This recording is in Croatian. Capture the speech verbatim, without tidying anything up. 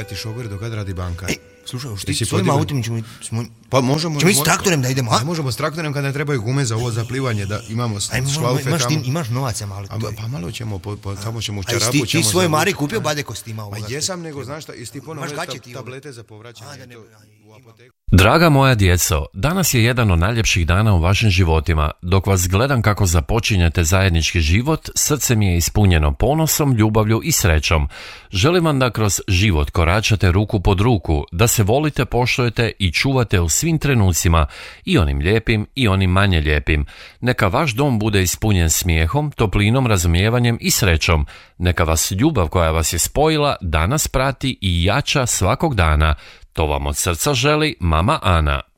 ti šofer do kad radi banka. Ej, slušaj, už ti svojim autom ćemo... Pa možemo... Ćemo ići s traktorem da idemo, a? Pa možemo s traktorem kada ne trebaju gume za ovo zaplivanje, da imamo šlaufe imaš tamo. Ti, imaš novaca malo. A, pa malo ćemo, po, po, tamo ćemo u a, čarapu. Ti, ti svoje Mari kupio bade kostima ovoga? Pa jesam, nego znaš šta, isti ponovno tablete za povraćanje. A, da ne, u apoteku. Draga moja djeco, danas je jedan od najljepših dana u vašim životima. Dok vas gledam kako započinjete zajednički život, srce mi je ispunjeno ponosom, ljubavlju i srećom. Želim vam da kroz život koračate ruku pod ruku, da se volite, poštujete i čuvate u svim trenucima, i onim lijepim i onim manje lijepim. Neka vaš dom bude ispunjen smijehom, toplinom, razumijevanjem i srećom. Neka vas ljubav koja vas je spojila danas prati i jača svakog dana. To vam od srca želi mama Ana.